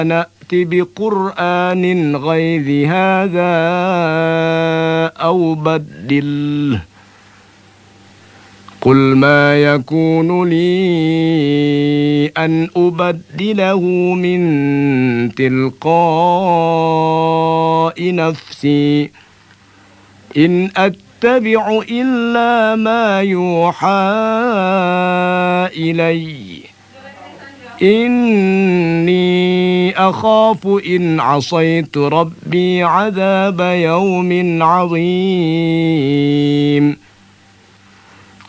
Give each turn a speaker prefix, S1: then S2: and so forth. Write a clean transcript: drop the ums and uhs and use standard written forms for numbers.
S1: نأتِ بقرآن غير هذا أو بدله قل ما يكون لي أن أبدله من تلقاء نفسي إن أتبع إلا ما يوحى إلي إني أخاف إن عصيت ربي عذاب يوم عظيم